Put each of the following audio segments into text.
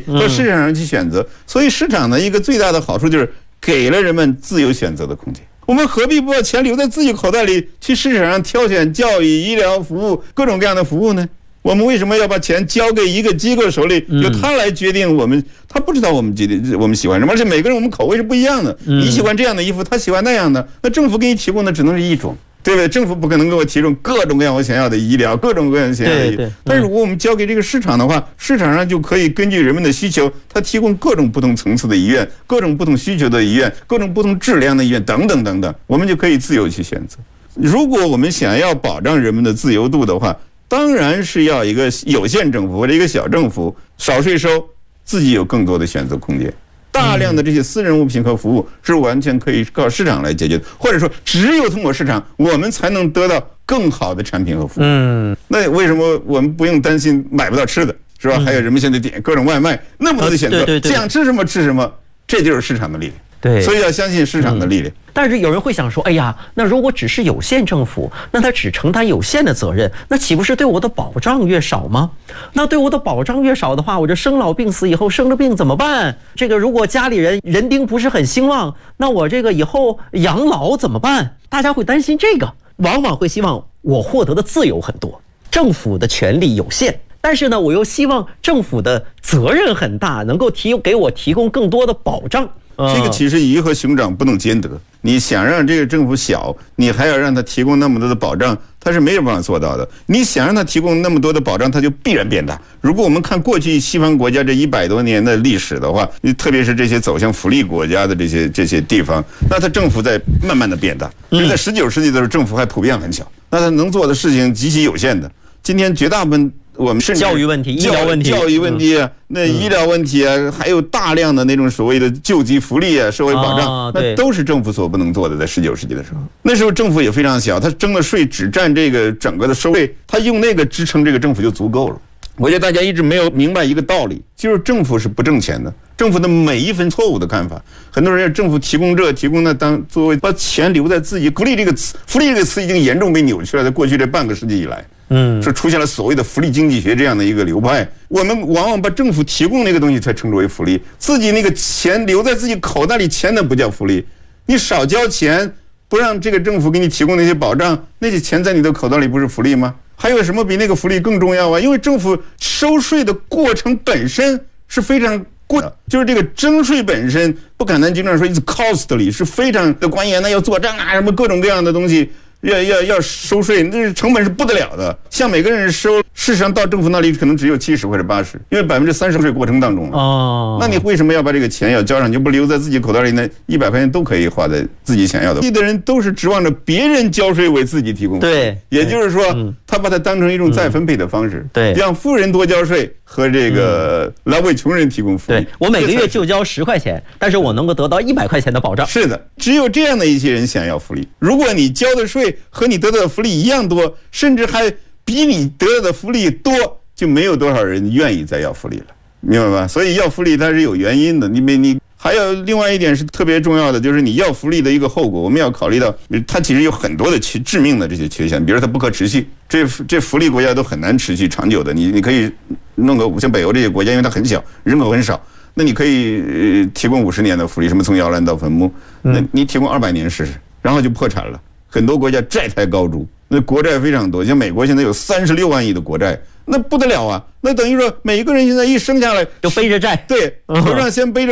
到市场上去选择。所以市场的一个最大的好处就是给了人们自由选择的空间。我们何必不把钱留在自己口袋里，去市场上挑选教育、医疗服务各种各样的服务呢？我们为什么要把钱交给一个机构手里，由他来决定我们？他不知道我们喜欢什么，而且每个人我们口味是不一样的。你喜欢这样的衣服，他喜欢那样的，那政府给你提供的只能是一种。对不对？政府不可能给我提供各种各样我想要的医疗，各种各样想要的医疗。但是如果我们交给这个市场的话，市场上就可以根据人们的需求，它提供各种不同层次的医院，各种不同需求的医院，各种不同质量的医院，等等等等，我们就可以自由去选择。如果我们想要保障人们的自由度的话，当然是要一个有限政府或者一个小政府，少税收，自己有更多的选择空间。大量的这些私人物品和服务是完全可以靠市场来解决的，或者说只有通过市场，我们才能得到更好的产品和服务。那为什么我们不用担心买不到吃的，是吧？还有人们现在点各种外卖，那么多的选择，想吃什么吃什么，这就是市场的力量。对，所以要相信市场的力量。 但是有人会想说，哎呀，那如果只是有限政府，那他只承担有限的责任，那岂不是对我的保障越少吗？那对我的保障越少的话，我这生老病死以后生了病怎么办？这个如果家里人丁不是很兴旺，那我这个以后养老怎么办？大家会担心这个，往往会希望我获得的自由很多，政府的权力有限。但是呢，我又希望政府的责任很大，能够给我提供更多的保障。 这个其实鱼和熊掌不能兼得。你想让这个政府小，你还要让它提供那么多的保障，它是没有办法做到的。你想让它提供那么多的保障，它就必然变大。如果我们看过去西方国家这100多年的历史的话，特别是这些走向福利国家的这些地方，那它政府在慢慢的变大。在19世纪的时候，政府还普遍很小，那它能做的事情极其有限的。今天绝大部分我们甚至教育问题、医疗问题、 教育问题啊，那医疗问题啊，还有大量的那种所谓的救济福利啊、社会保障，那都是政府所不能做的。在19世纪的时候，那时候政府也非常小，他征的税只占这个整个的收费，他用那个支撑这个政府就足够了。我觉得大家一直没有明白一个道理，就是政府是不挣钱的。政府的每一分错误的看法，很多人说政府提供这提供那，当作为把钱留在自己。福利这个词已经严重被扭曲了，在过去这半个世纪以来。是出现了所谓的福利经济学这样的一个流派。我们往往把政府提供那个东西才称之为福利，自己那个钱留在自己口袋里，钱那不叫福利。你少交钱，不让这个政府给你提供那些保障，那些钱在你的口袋里不是福利吗？还有什么比那个福利更重要啊？因为政府收税的过程本身是非常贵的，就是这个征税本身，不敢咱经常说 it's costly， 是非常的官员呢要做账啊，什么各种各样的东西。要收税，那成本是不得了的。像每个人收，事实上到政府那里可能只有70%或者80%，因为30%税过程当中了。那你为什么要把这个钱要交上？你就不留在自己口袋里呢？100块钱都可以花在自己想要的。的人都是指望着别人交税为自己提供。 对， 也就是说，他把它当成一种再分配的方式。 对， 让富人多交税和这个来为穷人提供福利。 对，我每个月就交10块钱，但是我能够得到100块钱的保障。 是的，只有这样的一些人想要福利。如果你交的税和你得到的福利一样多，甚至还比你得到的福利多，就没有多少人愿意再要福利了，明白吧？所以要福利它是有原因的。你还有另外一点是特别重要的，就是你要福利的一个后果，我们要考虑到它其实有很多的致命的这些缺陷，比如它不可持续，这福利国家都很难持续长久的。你可以弄个像北欧这些国家，因为它很小，人口很少，那你可以提供50年的福利，什么从摇篮到坟墓，那你提供200年试试，然后就破产了。很多国家债台高筑，那国债非常多，像美国现在有36万亿的国债，那不得了啊！那等于说每一个人现在一生下来就背着债， 对，头上先背着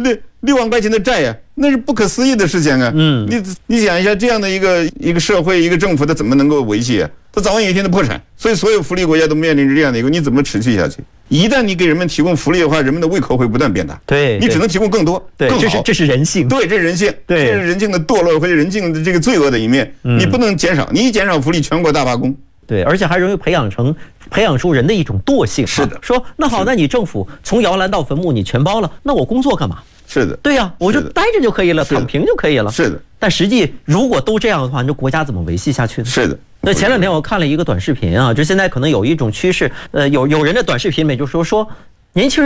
6万块钱的债呀，那是不可思议的事情啊！你想一下，这样的一个社会，一个政府，它怎么能够维系啊？它早晚有一天的破产。所以所有福利国家都面临着这样的一个，你怎么持续下去？一旦你给人们提供福利的话，人们的胃口会不断变大。 对， 你只能提供更多， 对， 更好。 这是人性。 对，这是人性。 对， 这是人性的堕落或者人性的这个罪恶的一面。你不能减少，你一减少福利，全国大罢工。 对，而且还容易培养出人的一种惰性。 是的， 说那好，那你政府从摇篮到坟墓你全包了，那我工作干嘛？ 是的， 对呀，我就待着就可以了，躺平就可以了。 是的， 但实际如果都这样的话，那国家怎么维系下去呢？ 是的。 那前两天我看了一个短视频啊，就现在可能有一种趋势，有人的短视频里面就说年轻人。